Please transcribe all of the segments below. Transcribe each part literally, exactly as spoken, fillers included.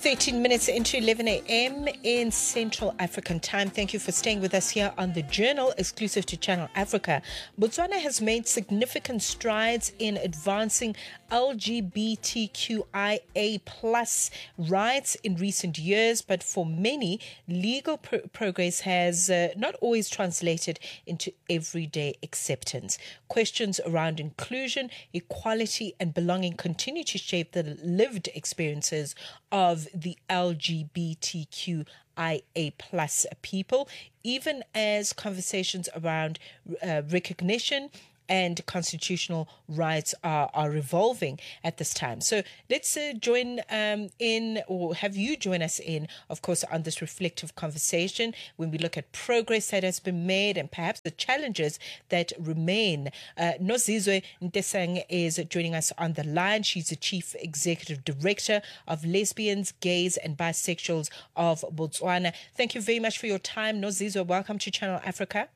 thirteen minutes into eleven a.m. in Central African time. Thank you for staying with us here on The Journal, exclusive to Channel Africa. Botswana has made significant strides in advancing L G B T Q I A plus rights in recent years, but for many, legal pro- progress has uh, not always translated into everyday acceptance. Questions around inclusion, equality, and belonging continue to shape the lived experiences of the L G B T Q I A plus people, even as conversations around uh, recognition and constitutional rights are, are revolving at this time. So let's uh, join um, in, or have you join us in, of course, on this reflective conversation when we look at progress that has been made and perhaps the challenges that remain. Uh, Nozizwe Ntesang is joining us on the line. She's the Chief Executive Director of Lesbians, Gays and Bisexuals of Botswana. Thank you very much for your time, Nozizwe. Welcome to Channel Africa.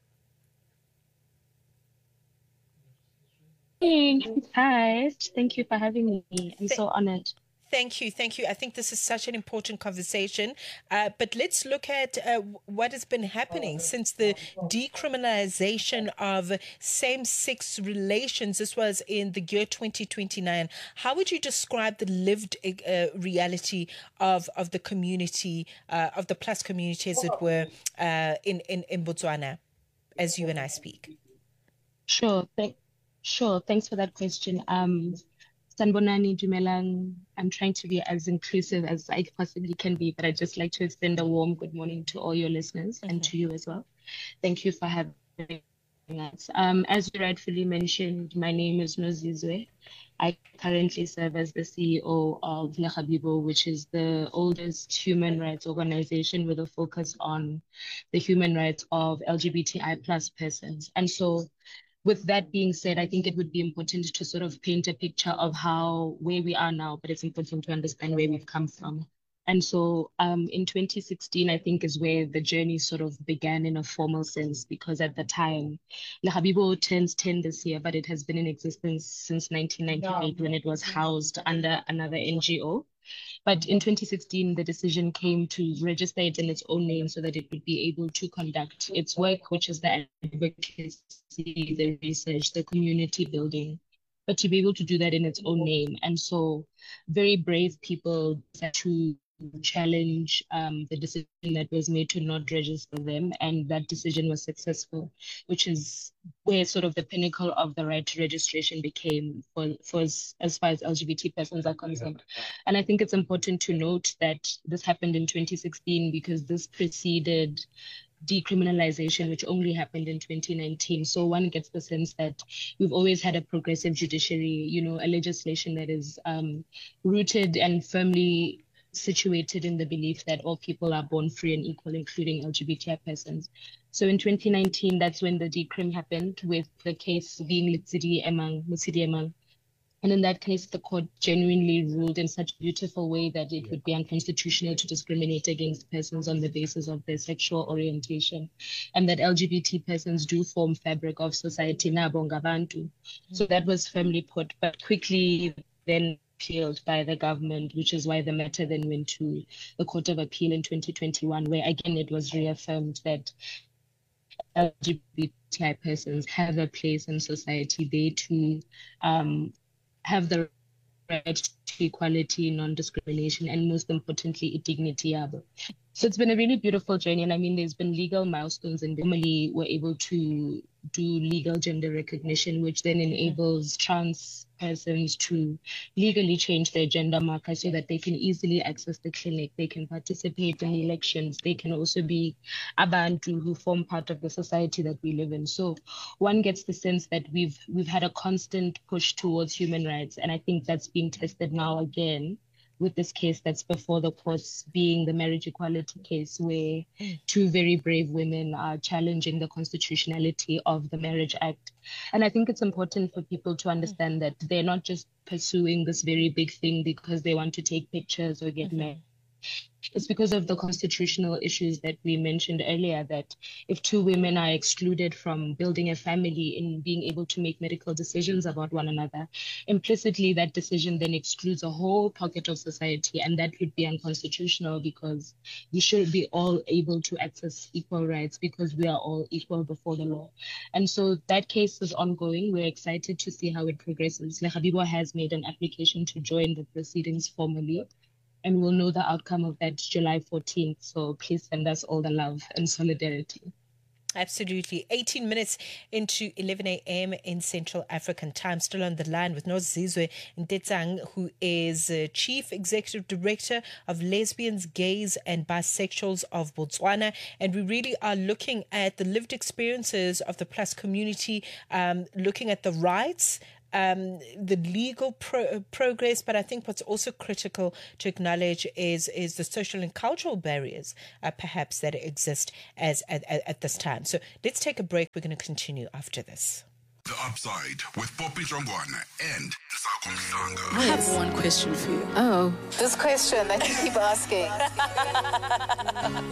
Hi, thank you for having me. I'm so honored. Thank you. Thank you. I think this is such an important conversation. Uh, but let's look at uh, what has been happening since the decriminalization of same-sex relations. This was in the year twenty twenty-nine. How would you describe the lived uh, reality of, of the community, uh, of the plus community, as it were, uh, in, in, in Botswana, as you and I speak? Sure. Thank Sure, thanks for that question. Um, Sanbonani Dumelang, I'm trying to be as inclusive as I possibly can be, but I'd just like to extend a warm good morning to all your listeners mm-hmm. and to you as well. Thank you for having us. Um, as you rightfully mentioned, my name is Nozizwe. I currently serve as the C E O of Lekhabibo, which is the oldest human rights organization with a focus on the human rights of L G B T I plus persons. And so with that being said, I think it would be important to sort of paint a picture of how, where we are now, but it's important to understand where we've come from. And so um, in twenty sixteen, I think is where the journey sort of began in a formal sense, because at the time, Lekhabibo turns ten this year, but it has been in existence since nineteen ninety-eight when it was housed under another N G O. But in twenty sixteen, the decision came to register it in its own name so that it would be able to conduct its work, which is the advocacy, the research, the community building, but to be able to do that in its own name. And so very brave people to challenge um, the decision that was made to not register them, and that decision was successful, which is where sort of the pinnacle of the right to registration became for, for as, as far as L G B T persons are concerned. And I think it's important to note that this happened in twenty sixteen because this preceded decriminalization, which only happened in twenty nineteen. So one gets the sense that we've always had a progressive judiciary, you know, a legislation that is um, rooted and firmly situated in the belief that all people are born free and equal, including L G B T I persons. So in twenty nineteen, that's when the decrim happened, with the case being Litsidi Emang, Mutsidi Emang. And in that case, the court genuinely ruled in such a beautiful way that it would be unconstitutional to discriminate against persons on the basis of their sexual orientation, and that L G B T persons do form fabric of society, nabo ngabantu. So that was firmly put, but quickly then appealed by the government, which is why the matter then went to the Court of Appeal in twenty twenty-one, where again it was reaffirmed that L G B T I persons have a place in society. They too um, have the right to equality, non-discrimination, and most importantly, dignity. So it's been a really beautiful journey. And I mean, there's been legal milestones, and normally we're able to do legal gender recognition, which then enables trans persons to legally change their gender marker so that they can easily access the clinic, they can participate in elections, they can also be abantu who form part of the society that we live in. So one gets the sense that we've we've had a constant push towards human rights, and I think that's being tested now again with this case that's before the courts, being the marriage equality case, where two very brave women are challenging the constitutionality of the Marriage Act. And I think it's important for people to understand that they're not just pursuing this very big thing because they want to take pictures or get mm-hmm. married. It's because of the constitutional issues that we mentioned earlier, that if two women are excluded from building a family in being able to make medical decisions about one another, implicitly that decision then excludes a whole pocket of society, and that would be unconstitutional because we should be all able to access equal rights because we are all equal before the law. And so that case is ongoing. We're excited to see how it progresses. Lekgabigo has made an application to join the proceedings formally, and we'll know the outcome of that July fourteenth. So please send us all the love and solidarity. Absolutely. eighteen minutes into eleven a.m. in Central African time. Still on the line with Nozizwe Ntetsang, who is uh, Chief Executive Director of Lesbians, Gays and Bisexuals of Botswana. And we really are looking at the lived experiences of the plus community, um, looking at the rights, Um, the legal pro- progress, but I think what's also critical to acknowledge is is the social and cultural barriers, uh, perhaps, that exist as at, at, at this time. So let's take a break. We're going to continue after this. The Upside with Poppy Trongwana and Sako Mhlanga. I have one question for you. Oh. This question that you keep asking.